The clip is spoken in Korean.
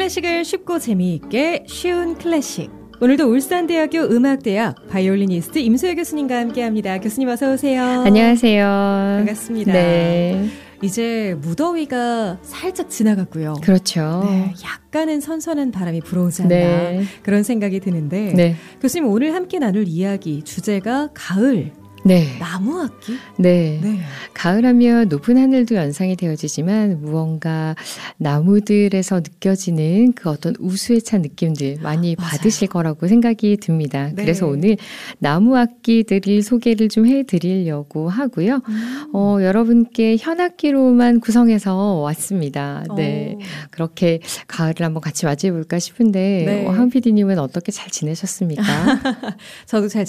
클래식을 쉽고 재미있게 쉬운 클래식. 오늘도 울산대학교 음악대학 바이올리니스트 임소혜 교수님과 함께합니다. 교수님 어서 오세요. 안녕하세요. 반갑습니다. 네. 이제 무더위가 살짝 지나갔고요. 그렇죠. 네, 약간은 선선한 바람이 불어오지 않나 네. 그런 생각이 드는데 네. 교수님 오늘 함께 나눌 이야기 주제가 가을. 네. 나무악기? 네. 네. 가을하면 높은 하늘도 연상이 되어지지만 무언가 나무들에서 느껴지는 그 어떤 우수에 찬 느낌들 많이 맞아요. 받으실 거라고 생각이 듭니다. 네. 그래서 오늘 나무악기들을 소개를 좀 해드리려고 하고요. 여러분께 현악기로만 구성해서 왔습니다. 네. 그렇게 가을을 한번 같이 맞이해볼까 싶은데 네. 황 PD님은 어떻게 잘 지내셨습니까? 저도 잘